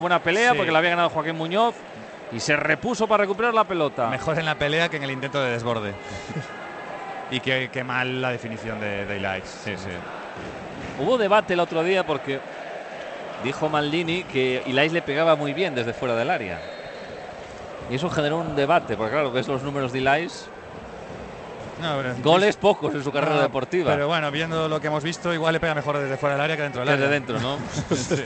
Buena pelea, sí, porque la había ganado Joaquín Muñoz y se repuso para recuperar la pelota. Mejor en la pelea que en el intento de desborde. Y qué mal la definición de Ilais. Sí, sí. Hubo debate el otro día porque dijo Maldini que Ilais le pegaba muy bien desde fuera del área. Y eso generó un debate, porque claro, ves los números de Ilais. No, goles pocos en su carrera deportiva. Pero bueno, viendo lo que hemos visto, igual le pega mejor desde fuera del área que dentro del área. Desde dentro, ¿no? Sí.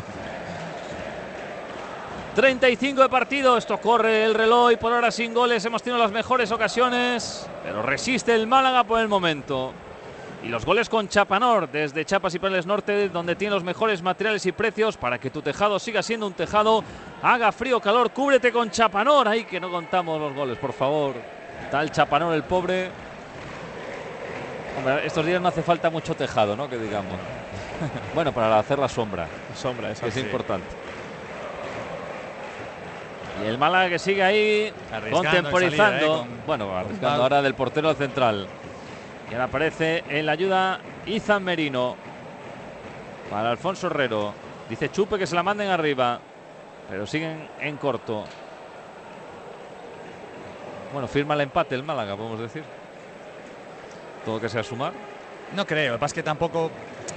35 de partido, esto corre el reloj y por ahora sin goles. Hemos tenido las mejores ocasiones, pero resiste el Málaga por el momento. Y los goles con Chapanor, desde Chapas y Paneles Norte, donde tiene los mejores materiales y precios para que tu tejado siga siendo un tejado. Haga frío o calor, cúbrete con Chapanor. Ahí que no contamos los goles, por favor. Está el Chapanor, el pobre. Hombre, estos días no hace falta mucho tejado, ¿no? Que digamos. Bueno, para hacer la sombra. Sombra, que es importante. Y el Málaga que sigue ahí contemporizando. Bueno, arriesgando ahora del portero al central. Y ahora aparece en la ayuda Izan Merino. Para Alfonso Herrero. Dice Chupe que se la manden arriba. Pero siguen en corto. Bueno, firma el empate el Málaga, podemos decir. Todo que sea sumar. No creo, lo que pasa es que tampoco.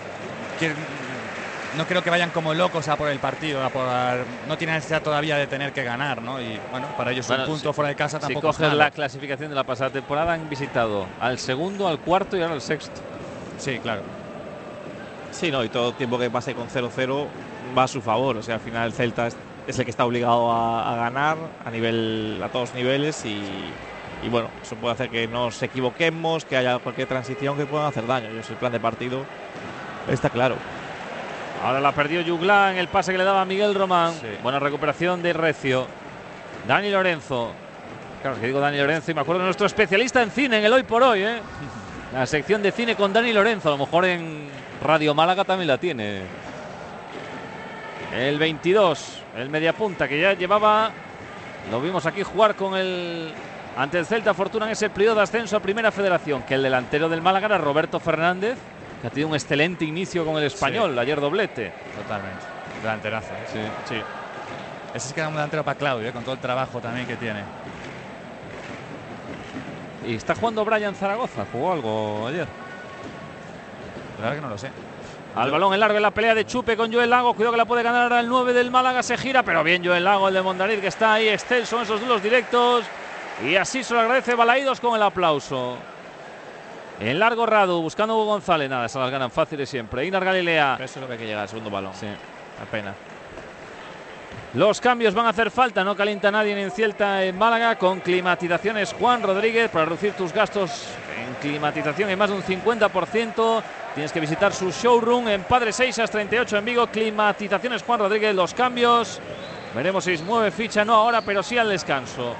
No creo que vayan como locos a por el partido, no tienen necesidad todavía de tener que ganar, ¿no? Y bueno, para ellos un punto fuera de casa tampoco. Si coges la clasificación de la pasada temporada, han visitado al segundo, al cuarto y ahora al sexto. Sí, claro. Sí, no, y todo tiempo que pase con 0-0 va a su favor. O sea, al final el Celta es el que está obligado a ganar a todos niveles y bueno, eso puede hacer que nos equivoquemos, que haya cualquier transición que pueda hacer daño. El plan de partido está claro. Ahora la perdió Jugla en el pase que le daba Miguel Román. Sí. Buena recuperación de Recio. Dani Lorenzo. Claro, que digo Dani Lorenzo y me acuerdo de nuestro especialista en cine en el Hoy por Hoy, ¿eh? La sección de cine con Dani Lorenzo. A lo mejor en Radio Málaga también la tiene. El 22, el mediapunta que ya llevaba. Lo vimos aquí jugar con el. Ante el Celta Fortuna en ese periodo de ascenso a Primera Federación. Que el delantero del Málaga era Roberto Fernández, que ha tenido un excelente inicio con el Español, sí. Ayer doblete. Totalmente, delanterazo. Sí, sí. Ese es que era un delantero para Claudio, con todo el trabajo también que tiene. ¿Y está jugando Brian Zaragoza? ¿Jugó algo ayer? La verdad que no lo sé. Al balón en largo en la pelea de Chupe con Joel Lago. Cuidado que la puede ganar ahora el 9 del Málaga. Se gira, pero bien Joel Lago, el de Mondariz, que está ahí excelso en esos duelos directos. Y así se lo agradece Balaídos con el aplauso. En largo Radu, buscando Hugo González. Nada, esas las ganan fáciles siempre. Inar Galilea. Eso es lo que hay que llegar al segundo balón. Sí. Apenas. Los cambios van a hacer falta. No calienta nadie en Celta en Málaga. Con climatizaciones Juan Rodríguez. Para reducir tus gastos en climatización en más de un 50%. Tienes que visitar su showroom en Padre Seixas 38 en Vigo. Climatizaciones Juan Rodríguez. Los cambios. Veremos si mueve ficha. No ahora, pero sí al descanso.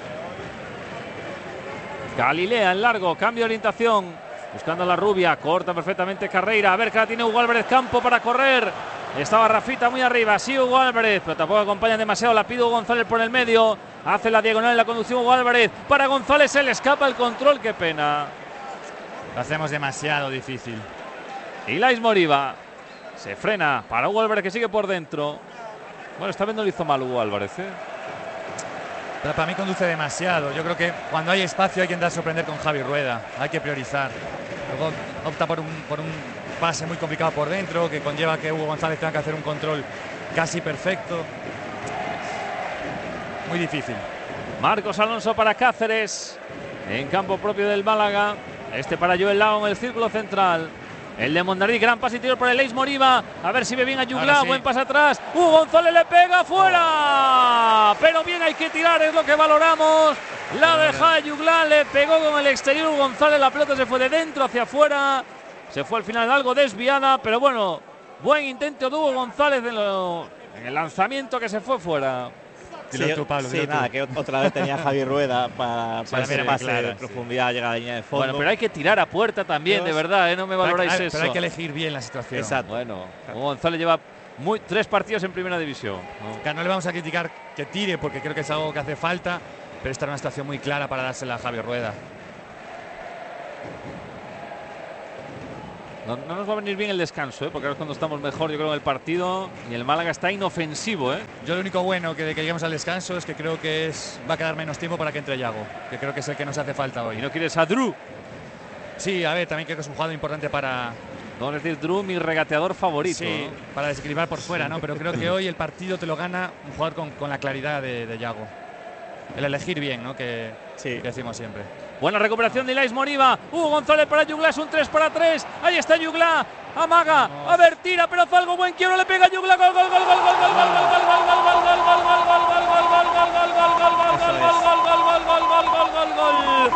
Galilea en largo, cambio de orientación, buscando a la rubia, corta perfectamente Carreira, a ver que la tiene Hugo Álvarez Campo para correr, estaba Rafita muy arriba, sí Hugo Álvarez, pero tampoco acompaña demasiado, la pide Hugo González por el medio, hace la diagonal en la conducción Hugo Álvarez, para González se le escapa el control, qué pena. Lo hacemos demasiado difícil. Ilais Moriba, se frena para Hugo Álvarez que sigue por dentro, bueno, esta vez no lo hizo mal Hugo Álvarez, ¿eh? Pero para mí conduce demasiado. Yo creo que cuando hay espacio hay que intentar sorprender con Javi Rueda. Hay que priorizar. Luego opta por un pase muy complicado por dentro, que conlleva que Hugo González tenga que hacer un control casi perfecto. Muy difícil. Marcos Alonso para Cáceres. En campo propio del Málaga. Este para Joel Lago en el círculo central. El de Mondariz, gran pase interior por el Ilais Moriba. A ver si ve bien a Jugla, sí. Buen pase atrás. González le pega fuera. Pero bien hay que tirar, es lo que valoramos. La deja de Jugla, le pegó con el exterior González. La pelota se fue de dentro hacia afuera. Se fue al final algo desviada, pero bueno, buen intento de Hugo González en el lanzamiento que se fue fuera. Sí, nada, que otra vez tenía Javi Rueda para ese pase de profundidad, llegar a la línea de fondo. Bueno, pero hay que tirar a puerta también, de verdad, no me valoráis eso. Pero hay que elegir bien la situación. Exacto. Bueno, González lleva 3 partidos en primera división. No le vamos a criticar que tire, porque creo que es algo que hace falta, pero esta era una situación muy clara para dársela a Javi Rueda. No nos va a venir bien el descanso, porque ahora es cuando estamos mejor, yo creo, en el partido. Y el Málaga está inofensivo, Yo lo único bueno de que lleguemos al descanso es que creo que va a quedar menos tiempo para que entre Yago, que creo que es el que nos hace falta hoy. ¿Y no quieres a Drew? Sí, a ver, también creo que es un jugador importante para... Vamos a decir, Drew, mi regateador favorito. Sí, ¿no? Para desequilibrar por fuera, ¿no? Pero creo que hoy el partido te lo gana un jugador con la claridad de Yago. El elegir bien, ¿no? Que decimos siempre. Buena recuperación de Ilais Moriba. Hugo González para Jugla, es un 3-3. Ahí está Jugla. Amaga. A ver, tira, pero Falgo, buen quiero, le pega Jugla. Gol, gol, gol, gol, gol, gol, gol, gol, gol, gol, gol, gol, gol, gol, gol,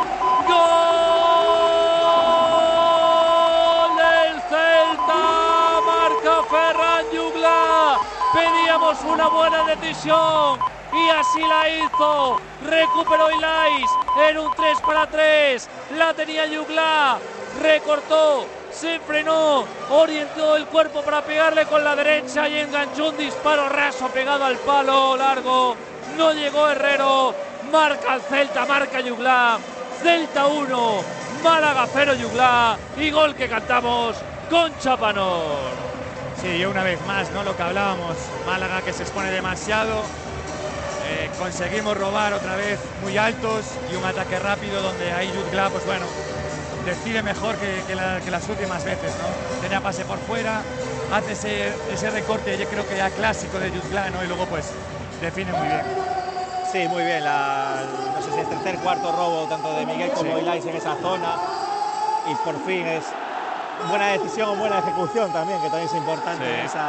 gol del Celta. Marca Ferran Jugla. Pedíamos una buena decisión y así la hizo. Recuperó Ilais en un 3-3. La tenía Jugla. Recortó, se frenó, orientó el cuerpo para pegarle con la derecha y enganchó un disparo raso pegado al palo largo. No llegó Herrero. Marca el Celta, marca Jugla. Celta 1, Málaga 0 Jugla. Y gol que cantamos con Chapanor. Sí, y una vez más, ¿no? Lo que hablábamos, Málaga que se expone demasiado. Conseguimos robar otra vez muy altos y un ataque rápido donde ahí Jugla, pues bueno, decide mejor que las últimas veces, ¿no? Tenía pase por fuera, hace ese recorte, yo creo que ya clásico de Jugla, ¿no? Y luego pues define muy bien. Sí, muy bien. No sé si es tercer, cuarto robo tanto de Miguel como Ilais en esa zona. Y por fin es buena decisión o buena ejecución también, que también es importante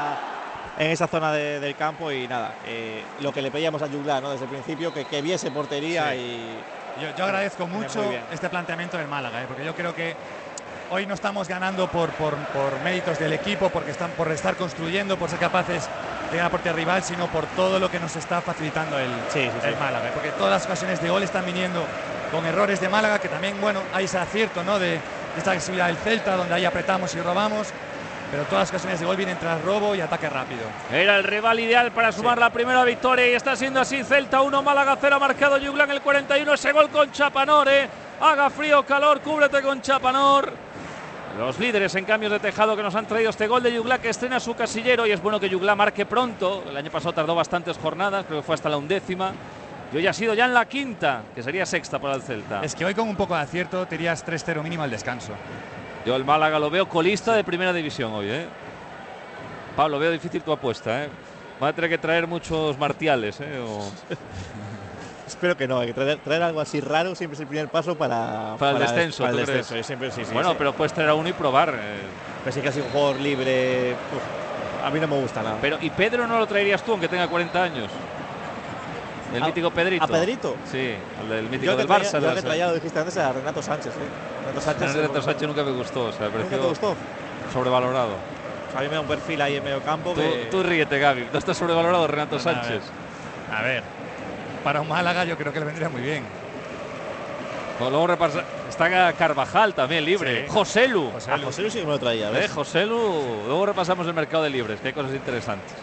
en esa zona del campo. Y nada, lo que le pedíamos a Jugla, ¿no? Desde el principio, que viese portería. Y yo agradezco mucho este planteamiento del Málaga, porque yo creo que hoy no estamos ganando por méritos del equipo, por estar construyendo, por ser capaces de ganar portería rival, sino por todo lo que nos está facilitando el Málaga, porque todas las ocasiones de gol están viniendo con errores de Málaga, que también, bueno, hay ese acierto, ¿no? de esta agresividad del Celta, donde ahí apretamos y robamos, pero todas las ocasiones de gol vienen tras robo y ataque rápido. Era el rival ideal para sumar la primera victoria y está siendo así. Celta 1, Málaga 0, ha marcado Jugla en el 41, ese gol con Chapanor, haga frío o calor, cúbrete con Chapanor. Los líderes en cambios de tejado que nos han traído este gol de Jugla, que estrena su casillero, y es bueno que Jugla marque pronto. El año pasado tardó bastantes jornadas, creo que fue hasta la 11ª. Y hoy ha sido ya en la 5ª, que sería 6ª para el Celta. Es que hoy con un poco de acierto te irías 3-0 mínimo al descanso. Yo el Málaga lo veo colista de primera división hoy, Pablo, veo difícil tu apuesta, Va a tener que traer muchos martiales, Espero que no, hay que traer algo así raro, siempre es el primer paso para el descenso. Para el descenso. Siempre, bueno, pero puedes traer a uno y probar. Pero sí que ha sido un jugador libre, a mí no me gusta nada. Pero ¿y Pedro no lo traerías tú, aunque tenga 40 años? El mítico Pedrito. ¿A Pedrito? Sí, el mítico del Barça. Yo que traía, lo dijiste antes, a Renato Sánchez. Renato Sánchez nunca me gustó. O sea, ¿Nunca te gustó? Sobrevalorado. A mí me da un perfil ahí en medio campo. Tú ríete, Gaby. ¿No está sobrevalorado Renato Sánchez? A ver, para un Málaga yo creo que le vendría muy bien. Luego está Carvajal también libre. Sí. Joselu. Joselu sí que me lo traía. Joselu. Luego repasamos el mercado de libres, que hay cosas interesantes.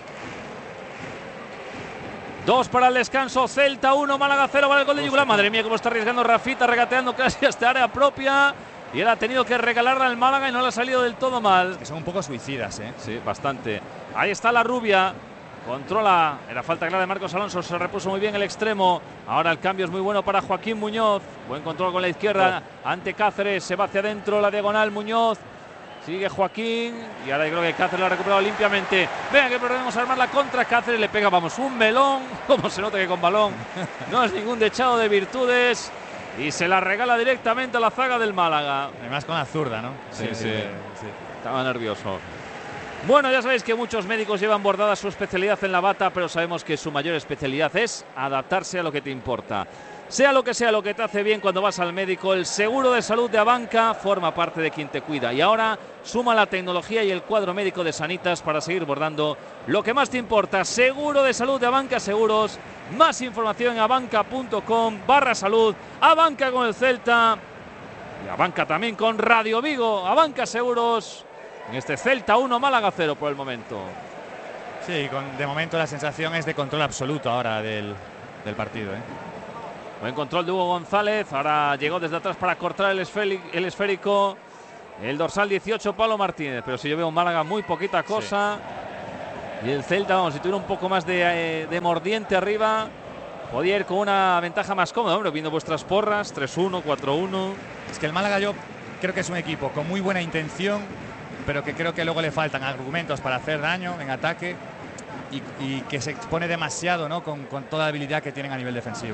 2 para el descanso, Celta 1, Málaga 0 para el gol de Jugla. Madre mía, cómo está arriesgando Rafita, regateando casi hasta área propia. Y él ha tenido que regalarla al Málaga y no le ha salido del todo mal. Es que son un poco suicidas, Sí, bastante. Ahí está la rubia. Controla. Era falta clara de Marcos Alonso. Se repuso muy bien el extremo. Ahora el cambio es muy bueno para Joaquín Muñoz. Buen control con la izquierda. Ante Cáceres. Se va hacia adentro. La diagonal Muñoz. Sigue Joaquín. Y ahora yo creo que Cáceres lo ha recuperado limpiamente. Venga, que podemos armar la contra. Cáceres le pega, vamos, un melón. Como se nota que con balón no es ningún dechado de virtudes. Y se la regala directamente a la zaga del Málaga. Además con la zurda, ¿no? Sí. Estaba nervioso. Bueno, ya sabéis que muchos médicos llevan bordada su especialidad en la bata, pero sabemos que su mayor especialidad es adaptarse a lo que te importa. Sea lo que te hace bien cuando vas al médico, el seguro de salud de Abanca forma parte de quien te cuida. Y ahora suma la tecnología y el cuadro médico de Sanitas para seguir bordando lo que más te importa. Seguro de salud de Abanca Seguros. Más información en abanca.com/salud. Abanca con el Celta. Y Abanca también con Radio Vigo. Abanca Seguros. En este Celta 1, Málaga 0 por el momento. Sí, de momento la sensación es de control absoluto ahora del partido. Buen control de Hugo González. Ahora llegó desde atrás para cortar el esférico. El dorsal 18, Pablo Martínez. Pero si yo veo un Málaga muy poquita cosa. Sí. Y el Celta, vamos, si tuviera un poco más de mordiente arriba, podía ir con una ventaja más cómoda. Hombre, viendo vuestras porras, 3-1, 4-1. Es que el Málaga yo creo que es un equipo con muy buena intención, pero que creo que luego le faltan argumentos para hacer daño en ataque y que se expone demasiado, ¿no? con toda la habilidad que tienen a nivel defensivo.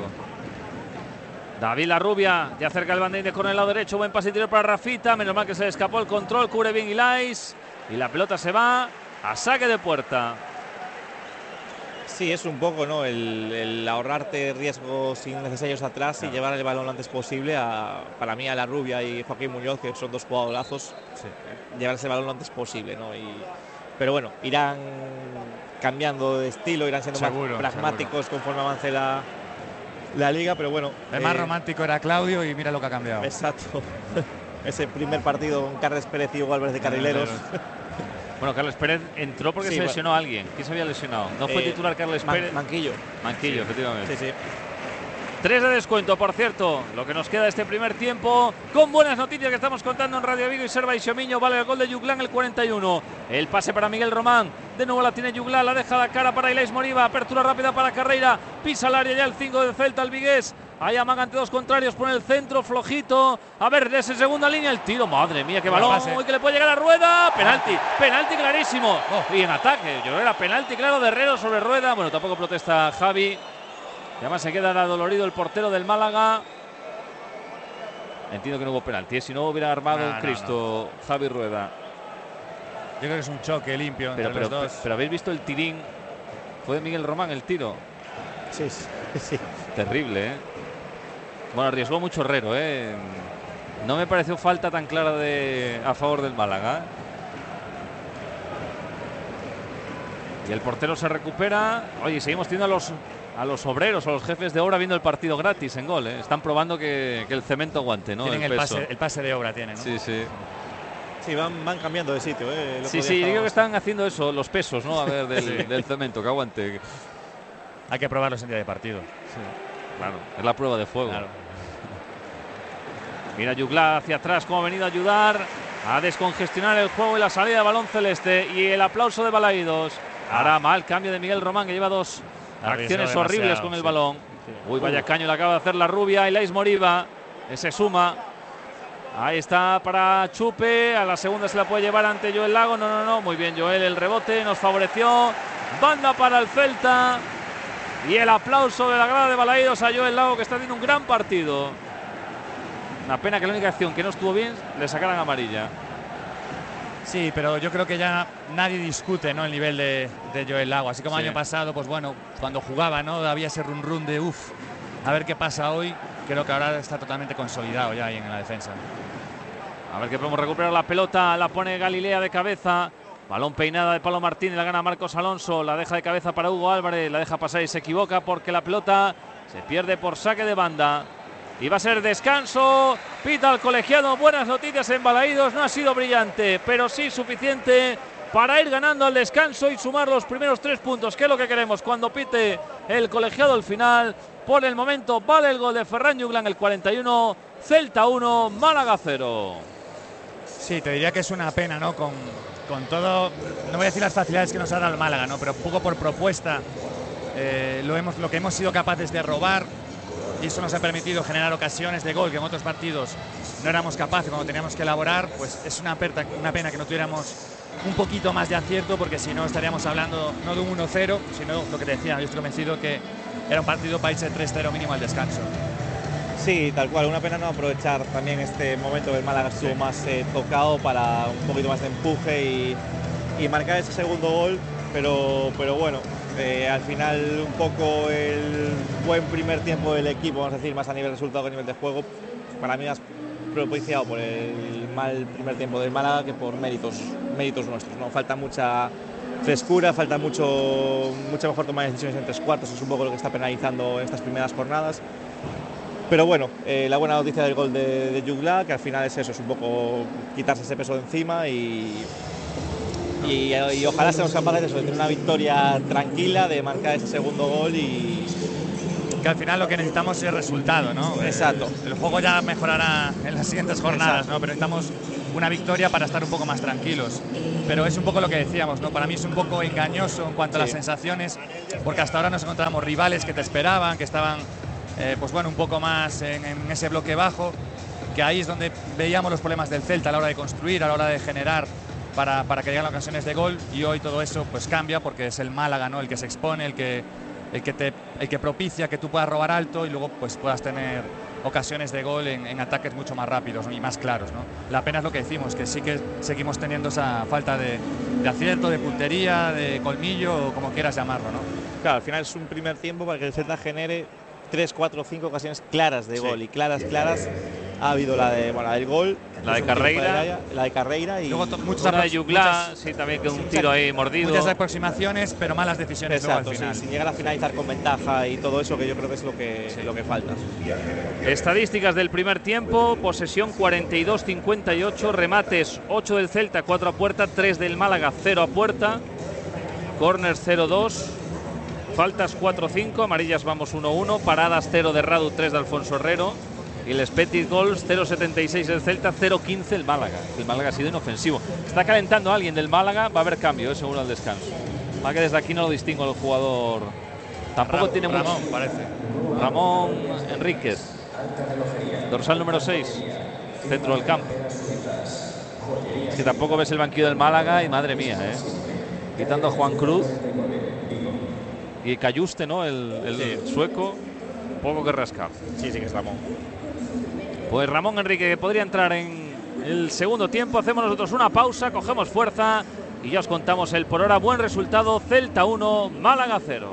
David Larrubia ya cerca el banderín con el lado derecho. Buen pase interior para Rafita. Menos mal que se le escapó el control. Cubre bien Ilais. Y la pelota se va a saque de puerta. Sí, es un poco, ¿no? El ahorrarte riesgos innecesarios atrás y llevar el balón lo antes posible para mí a Larrubia y Joaquín Muñoz, que son dos jugadorazos, sí. Llevarse el balón lo antes posible, ¿no? Pero bueno, irán cambiando de estilo, irán siendo más pragmáticos conforme avance la liga, pero bueno. El más romántico era Claudio y mira lo que ha cambiado. Exacto. Ese primer partido con Carles Pérez y Hugo Álvarez de carrileros. Bueno, Carles Pérez entró porque se lesionó a alguien. ¿Quién se había lesionado? No fue titular Carles Pérez. Manquillo. Manquillo, sí. Efectivamente. Sí. 3 de descuento, por cierto, lo que nos queda de este primer tiempo, con buenas noticias que estamos contando en Radio Vigo y Serva y Xomiño. Vale el gol de Yuglán, el 41. El pase para Miguel Román. De nuevo la tiene Yuglán, la deja la cara para Ilais Moriba. Apertura rápida para Carreira. Pisa el área ya el 5 de Celta, el vigués. Ahí amaga ante dos contrarios, pone el centro, flojito. A ver, desde segunda línea el tiro. Madre mía, qué balón. Uy, que le puede llegar a Rueda. Penalti, penalti clarísimo. Y en ataque, yo creo que era penalti claro de Herrero sobre Rueda. Bueno, tampoco protesta Javi. Y además se queda dolorido el portero del Málaga. Entiendo que no hubo penalti. Si no hubiera armado un Cristo, no. Javi Rueda. Yo creo que es un choque limpio entre los dos. Pero habéis visto el tirín. Fue de Miguel Román el tiro. Sí. Terrible, ¿eh? Bueno, arriesgó mucho Herrero, ¿eh? No me pareció falta tan clara a favor del Málaga. Y el portero se recupera. Oye, seguimos teniendo a los obreros o los jefes de obra viendo el partido gratis en gol, ¿eh? Están probando que el cemento aguante, ¿no? Tienen el pase de obra, tienen, ¿no? Sí. Sí, van cambiando de sitio, ¿eh? Sí, yo creo que están haciendo eso, los pesos, ¿no? A ver, del cemento, que aguante. Hay que probarlos en día de partido. Sí, claro, es la prueba de fuego. Claro. Mira Yuglá hacia atrás, cómo ha venido a ayudar a descongestionar el juego y la salida de balón celeste. Y el aplauso de Balaídos. Ahora mal cambio de Miguel Román, que lleva dos acciones horribles con el balón. Sí. Uy, vaya caño le acaba de hacer la rubia. Ilais Moriba, ese suma. Ahí está para Chupe. A la segunda se la puede llevar ante Joel Lago. No. Muy bien, Joel, el rebote nos favoreció. Banda para el Celta. Y el aplauso de la grada de Balaídos a Joel Lago, que está teniendo un gran partido. Una pena que la única acción que no estuvo bien le sacaran amarilla. Sí, pero yo creo que ya nadie discute, ¿no?, el nivel de Joel Lago. Así como el año pasado, pues bueno, cuando jugaba, ¿no?, había ese run de a ver qué pasa hoy. Creo que ahora está totalmente consolidado ya ahí en la defensa. A ver que podemos recuperar la pelota. La pone Galilea de cabeza. Balón peinada de Pablo Martínez. La gana Marcos Alonso. La deja de cabeza para Hugo Álvarez. La deja pasar y se equivoca porque la pelota se pierde por saque de banda. Y va a ser descanso. Pita al colegiado. Buenas noticias en Balaídos. No ha sido brillante, pero sí suficiente para ir ganando al descanso y sumar los primeros 3 puntos, que es lo que queremos cuando pite el colegiado al final. Por el momento vale el gol de Ferran Yuglán, el 41. Celta 1, Málaga 0. Sí, te diría que es una pena, ¿no? Con todo, no voy a decir las facilidades que nos ha dado el Málaga, ¿no?, pero un poco por propuesta, lo que hemos sido capaces de robar. Y eso nos ha permitido generar ocasiones de gol que en otros partidos no éramos capaces cuando teníamos que elaborar. Pues es una pena que no tuviéramos un poquito más de acierto, porque si no estaríamos hablando no de un 1-0, sino lo que te decía, yo estoy convencido que era un partido para irse 3-0 mínimo al descanso. Sí, tal cual, una pena no aprovechar también este momento que el Málaga estuvo más tocado para un poquito más de empuje y marcar ese segundo gol, pero bueno. Al final un poco el buen primer tiempo del equipo, vamos a decir, más a nivel de resultado que a nivel de juego, para mí más propiciado por el mal primer tiempo del Málaga que por méritos nuestros, ¿no? Falta mucha frescura, falta mucha mejor toma de decisiones en 3 cuartos, es un poco lo que está penalizando en estas primeras jornadas. Pero bueno, la buena noticia del gol de Yuglá, que al final es eso, es un poco quitarse ese peso de encima y ojalá seamos capaces de tener una victoria tranquila, de marcar ese segundo gol y que al final lo que necesitamos es resultado, ¿no? Exacto. El juego ya mejorará en las siguientes jornadas, ¿no? Pero necesitamos una victoria para estar un poco más tranquilos. Pero es un poco lo que decíamos, ¿no? Para mí es un poco engañoso en cuanto a las sensaciones, porque hasta ahora nos encontramos rivales que te esperaban, que estaban pues bueno, un poco más en ese bloque bajo, que ahí es donde veíamos los problemas del Celta a la hora de construir, a la hora de generar para que lleguen las ocasiones de gol, y hoy todo eso pues cambia, porque es el Málaga, ¿no? El que se expone, el que propicia que tú puedas robar alto y luego pues puedas tener ocasiones de gol en ataques mucho más rápidos y más claros, ¿no? La pena es lo que decimos, que sí que seguimos teniendo esa falta de acierto, de puntería, de colmillo, o como quieras llamarlo, ¿no? Claro, al final es un primer tiempo para que el Celta genere 3, 4, 5 ocasiones claras de gol, y claras ha habido la del gol, la de Carreira, y luego una de Yugla, sí, también que un tiro ahí mordido. Muchas aproximaciones, pero malas decisiones. Exacto, al final. Sin llegar a finalizar con ventaja y todo eso, que yo creo que es lo que falta. Estadísticas del primer tiempo: posesión 42-58, remates 8 del Celta, 4 a puerta, 3 del Málaga, 0 a puerta, corners 0-2, faltas 4-5, amarillas vamos 1-1, paradas 0 de Radu, 3 de Alfonso Herrero, y el expected goals 0,76 el Celta, 0,15 el Málaga. El Málaga ha sido inofensivo. Está calentando a alguien del Málaga, va a haber cambio, seguro al descanso. Más que desde aquí no lo distingo el jugador. Tampoco tiene mucho. Ramón, parece. Ramón Enríquez, dorsal número 6, centro del campo. Es que tampoco ves el banquillo del Málaga y madre mía, quitando a Juan Cruz y Cayuste, ¿no? El sueco, poco que rascar. Sí, que es Ramón. Pues Ramón Enrique, que podría entrar en el segundo tiempo. Hacemos nosotros una pausa, cogemos fuerza y ya os contamos el por hora buen resultado: Celta 1, Málaga 0.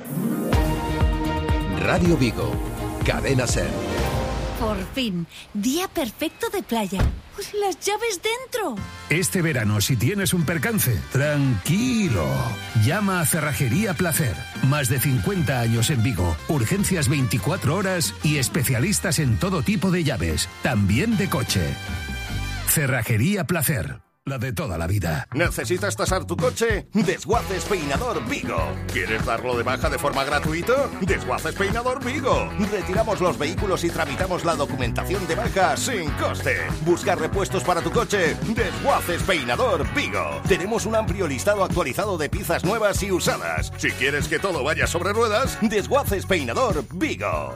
Radio Vigo, Cadena SER. Por fin, día perfecto de playa. Las llaves dentro. Este verano, si tienes un percance, tranquilo. Llama a Cerrajería Placer. Más de 50 años en Vigo. Urgencias 24 horas y especialistas en todo tipo de llaves, también de coche. Cerrajería Placer. La de toda la vida. ¿Necesitas tasar tu coche? Desguaces Peinador Vigo. ¿Quieres darlo de baja de forma gratuita? Desguaces Peinador Vigo. Retiramos los vehículos y tramitamos la documentación de baja sin coste. ¿Buscar repuestos para tu coche? Desguaces Peinador Vigo. Tenemos un amplio listado actualizado de piezas nuevas y usadas. Si quieres que todo vaya sobre ruedas, Desguaces Peinador Vigo.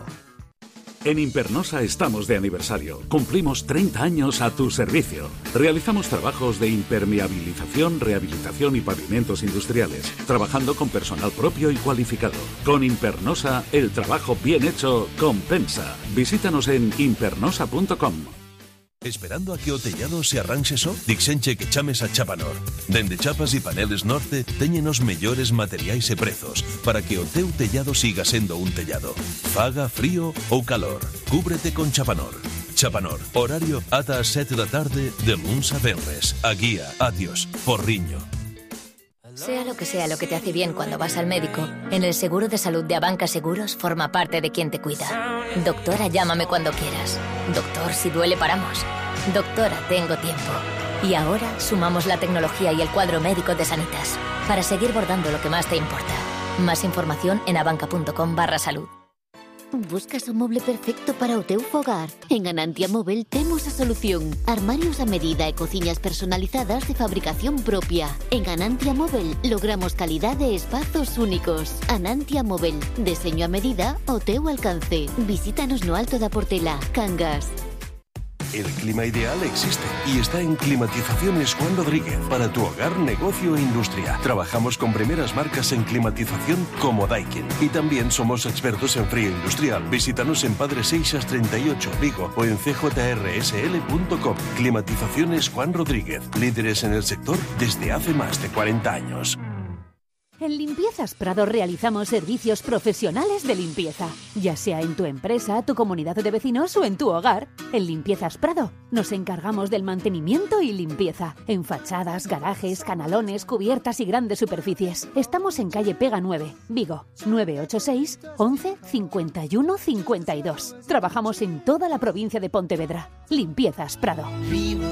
En Impernosa estamos de aniversario. Cumplimos 30 años a tu servicio. Realizamos trabajos de impermeabilización, rehabilitación y pavimentos industriales, trabajando con personal propio y cualificado. Con Impernosa, el trabajo bien hecho compensa. Visítanos en impernosa.com. Esperando a que o tellado se arranxe só? Dixenche que chames a Chapanor. Dende Chapas e Paneles Norte teñen os mellores materiais e prezos para que o teu tellado siga sendo un tellado. Faga frío ou calor, cúbrete con Chapanor. Chapanor, horario ata as 7 da tarde de luns a venres. A Guía, Adiós, Porriño. Sea lo que te hace bien cuando vas al médico, en el seguro de salud de Abanca Seguros forma parte de quien te cuida. Doctora, llámame cuando quieras. Doctor, si duele paramos. Doctora, tengo tiempo. Y ahora sumamos la tecnología y el cuadro médico de Sanitas para seguir bordando lo que más te importa. Más información en abanca.com/salud. Buscas o moble perfecto para o teu fogar? En Anantia Móvel temos a solución. Armarios a medida e cociñas personalizadas de fabricación propia. En Anantia Móvel logramos calidade e espazos únicos. Anantia Móvel, deseño a medida ao teu alcance. Visítanos no Alto da Portela, Cangas. El clima ideal existe y está en Climatizaciones Juan Rodríguez para tu hogar, negocio e industria. Trabajamos con primeras marcas en climatización como Daikin y también somos expertos en frío industrial. Visítanos en Padre Seixas 38 Vigo o en cjrsl.com. Climatizaciones Juan Rodríguez, líderes en el sector desde hace más de 40 años. En Limpiezas Prado realizamos servicios profesionales de limpieza, ya sea en tu empresa, tu comunidad de vecinos o en tu hogar. En Limpiezas Prado nos encargamos del mantenimiento y limpieza en fachadas, garajes, canalones, cubiertas y grandes superficies. Estamos en calle Pega 9, Vigo, 986 11 51 52. Trabajamos en toda la provincia de Pontevedra. Limpiezas Prado.